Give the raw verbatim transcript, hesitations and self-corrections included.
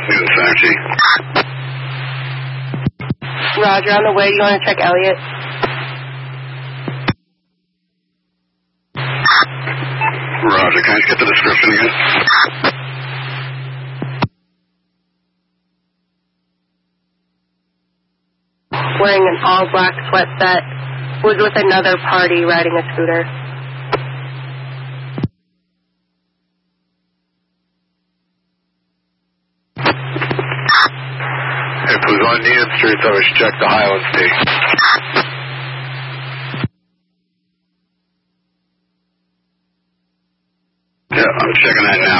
Newton Center T. Roger, on the way, you want to check Elliot? Roger, can I just get the description again? Wearing an all-black sweatset, was with another party riding a scooter. If it was on Needham Street, I was check the Highlands T. Yeah, I'm checking that now.